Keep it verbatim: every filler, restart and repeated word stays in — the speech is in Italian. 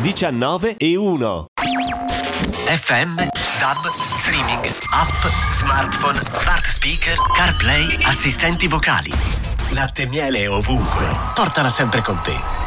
diciannove e uno. F M, D A B, streaming, app, smartphone, smart speaker, CarPlay, assistenti vocali. Latte e miele ovunque. Portala sempre con te.